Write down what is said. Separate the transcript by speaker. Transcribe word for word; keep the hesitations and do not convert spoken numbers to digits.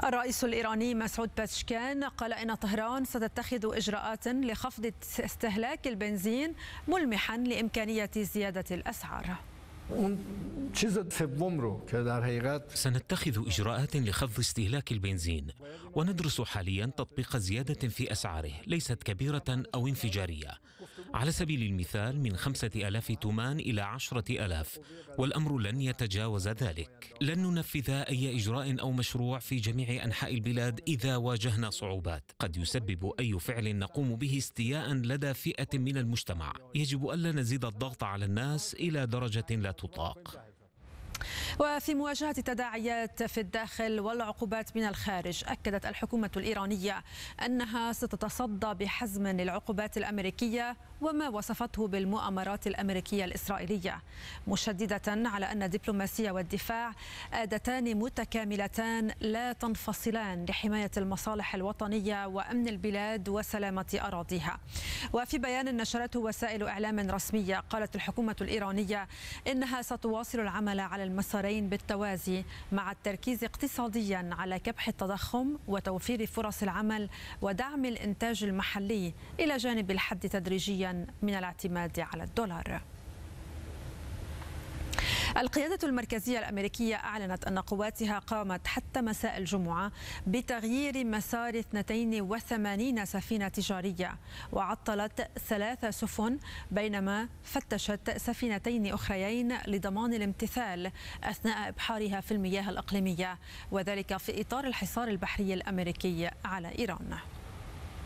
Speaker 1: الرئيس الإيراني مسعود باشكان قال إن طهران ستتخذ إجراءات لخفض استهلاك البنزين، ملمحا لإمكانية زيادة الأسعار.
Speaker 2: سنتخذ إجراءات لخفض استهلاك البنزين، وندرس حاليا تطبيق زيادة في أسعاره ليست كبيرة أو انفجارية، على سبيل المثال من خمسة آلاف تومان إلى عشرة آلاف، والأمر لن يتجاوز ذلك. لن ننفذ أي إجراء أو مشروع في جميع أنحاء البلاد إذا واجهنا صعوبات. قد يسبب أي فعل نقوم به استياء لدى فئة من المجتمع. يجب ألا نزيد الضغط على الناس إلى درجة لا تطاق.
Speaker 1: وفي مواجهة التداعيات في الداخل والعقوبات من الخارج، أكدت الحكومة الإيرانية أنها ستتصدى بحزم للعقوبات الأمريكية وما وصفته بالمؤامرات الأمريكية الإسرائيلية، مشددة على أن الدبلوماسية والدفاع آدتان متكاملتان لا تنفصلان لحماية المصالح الوطنية وأمن البلاد وسلامة أراضيها. وفي بيان نشرته وسائل إعلام رسمية، قالت الحكومة الإيرانية إنها ستواصل العمل على المسارين بالتوازي، مع التركيز اقتصاديا على كبح التضخم وتوفير فرص العمل ودعم الإنتاج المحلي، إلى جانب الحد تدريجيا من الاعتماد على الدولار. القيادة المركزية الأمريكية أعلنت أن قواتها قامت حتى مساء الجمعة بتغيير مسار اثنتين وثمانين سفينة تجارية، وعطلت ثلاث سفن، بينما فتشت سفينتين أخريين لضمان الامتثال أثناء إبحارها في المياه الإقليمية، وذلك في إطار الحصار البحري الأمريكي على إيران.